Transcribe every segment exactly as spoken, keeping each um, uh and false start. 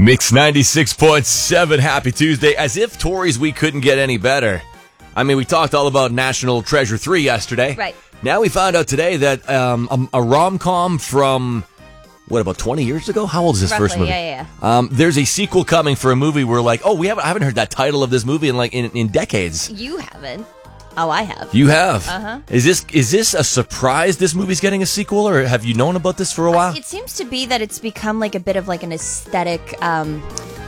Mix ninety-six point seven, happy Tuesday. As if Tories week couldn't get any better. I mean, we talked all about National Treasure three yesterday. Right. Now we found out today that um, a, a rom-com from, what, about twenty years ago? How old is this Roughly, first movie? yeah, yeah. Um, there's a sequel coming for a movie we're like, oh, we haven't, I haven't heard that title of this movie in like in, in decades. You haven't. Oh, I have. You have. Uh-huh. Is this is this a surprise this movie's getting a sequel, or have you known about this for a while? It seems to be that it's become like a bit of like an aesthetic, um,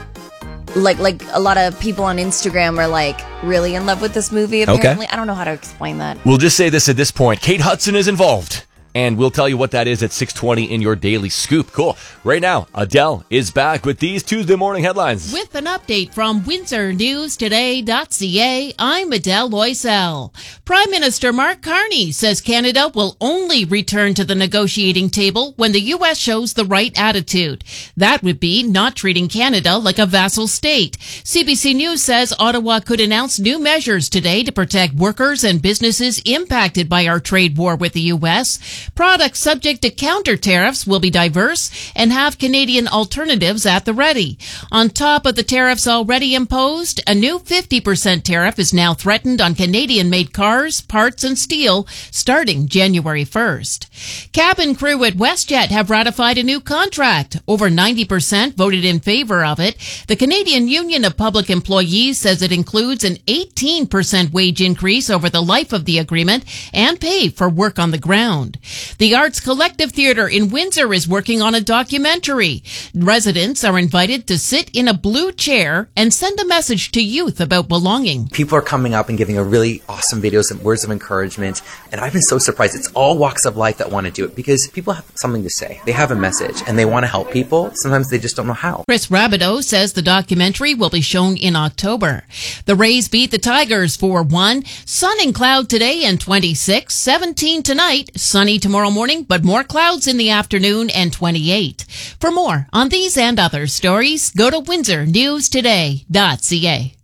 like like a lot of people on Instagram are like really in love with this movie, apparently. Okay. I don't know how to explain that. We'll just say this at this point. Kate Hudson is involved, and we'll tell you what that is at six twenty in your Daily Scoop. Cool. Right now, Adele is back with these Tuesday morning headlines. With an update from Windsor News Today dot C A, I'm Adele Loisel. Prime Minister Mark Carney says Canada will only return to the negotiating table when the U S shows the right attitude. That would be not treating Canada like a vassal state. C B C News says Ottawa could announce new measures today to protect workers and businesses impacted by our trade war with the U S. Products subject to counter tariffs will be diverse and have Canadian alternatives at the ready. On top of the tariffs already imposed, a new fifty percent tariff is now threatened on Canadian-made cars, parts, and steel starting January first. Cabin crew at WestJet have ratified a new contract. Over ninety percent voted in favor of it. The Canadian Union of Public Employees says it includes an eighteen percent wage increase over the life of the agreement and pay for work on the ground. The Arts Collective Theatre in Windsor is working on a documentary. Residents are invited to sit in a blue chair and send a message to youth about belonging. People are coming up and giving a really awesome videos and words of encouragement, and I've been so surprised. It's all walks of life that want to do it because people have something to say. They have a message and they want to help people. Sometimes they just don't know how. Chris Rabideau says the documentary will be shown in October. The Rays beat the Tigers four one. Sun and cloud today and twenty-six. seventeen tonight. Sunny tomorrow morning, but more clouds in the afternoon and twenty-eight. For more on these and other stories, go to Windsor News Today dot C A.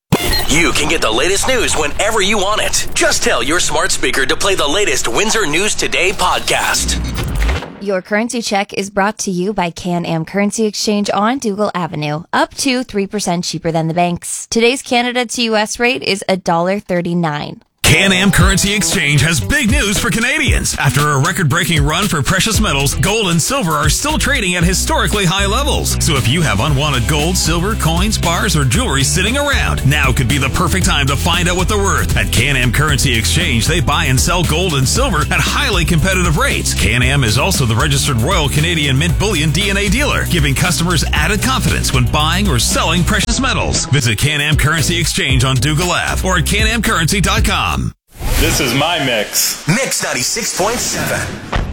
You can get the latest news whenever you want it. Just tell your smart speaker to play the latest Windsor News Today podcast. Your currency check is brought to you by Can-Am Currency Exchange on Dougal Avenue. Up to three percent cheaper than the banks. Today's Canada to U S rate is one dollar thirty-nine. Can-Am Currency Exchange has big news for Canadians. After a record-breaking run for precious metals, gold and silver are still trading at historically high levels. So if you have unwanted gold, silver, coins, bars, or jewelry sitting around, now could be the perfect time to find out what they're worth. At Can-Am Currency Exchange, they buy and sell gold and silver at highly competitive rates. Can-Am is also the registered Royal Canadian Mint Bullion D N A dealer, giving customers added confidence when buying or selling precious metals. Visit Can-Am Currency Exchange on Dougal Ave or at can am currency dot com. This is my mix. Mix ninety-six point seven.